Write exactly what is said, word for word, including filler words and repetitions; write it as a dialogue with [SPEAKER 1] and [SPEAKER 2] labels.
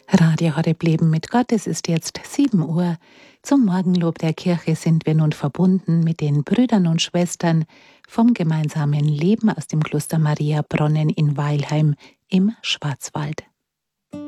[SPEAKER 1] Radio Horeb Leben mit Gott, es ist jetzt sieben Uhr. Zum Morgenlob der Kirche sind wir nun verbunden mit den Brüdern und Schwestern vom gemeinsamen Leben aus dem Kloster Maria Bronnen in Weilheim im Schwarzwald.